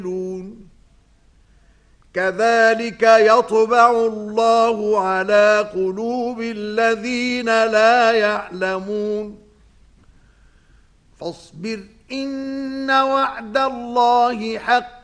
كذلك يطبع الله على قلوب الذين لا يعلمون فاصبر إن وعد الله حق